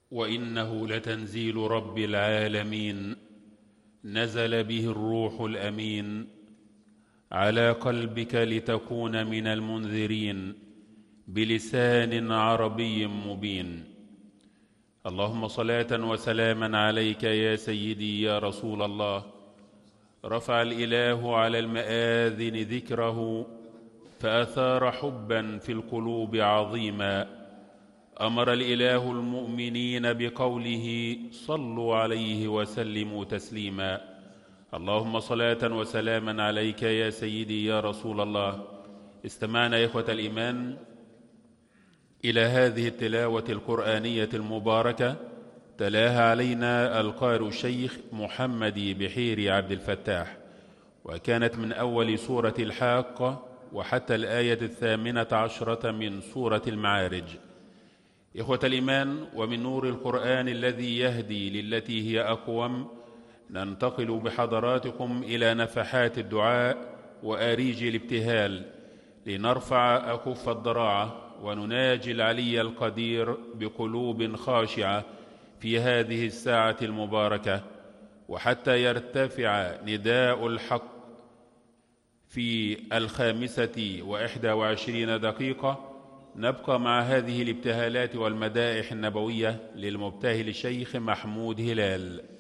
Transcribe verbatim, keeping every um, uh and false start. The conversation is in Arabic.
وإنه لتنزيل رب العالمين، نزل به الروح الأمين على قلبك لتكون من المنذرين بلسان عربي مبين. اللهم صلاة وسلاما عليك يا سيدي يا رسول الله. رفع الإله على المآذن ذكره فأثار حبا في القلوب عظيما. أمر الإله المؤمنين بقوله صلوا عليه وسلموا تسليما. اللهم صلاة وسلاما عليك يا سيدي يا رسول الله. استمعنا إخوة الإيمان إلى هذه التلاوة القرآنية المباركة، تلاها علينا القارئ الشيخ محمد بحيري عبد الفتاح، وكانت من أول سورة الحاقة وحتى الآية الثامنة عشرة من سورة المعارج. إخوة الإيمان، ومن نور القرآن الذي يهدي للتي هي أقوم، ننتقل بحضراتكم إلى نفحات الدعاء وآريج الابتهال لنرفع أكف الضراعة ونناجي العلي القدير بقلوب خاشعة في هذه الساعة المباركة، وحتى يرتفع نداء الحق في الخامسة وإحدى وعشرين دقيقة. نبقى مع هذه الابتهالات والمدائح النبوية للمبتهل الشيخ محمود هلال.